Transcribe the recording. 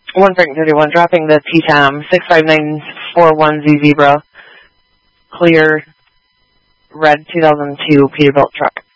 131, dropping the TTAM 65941Z Zebra, clear, red 2002 Peterbilt truck.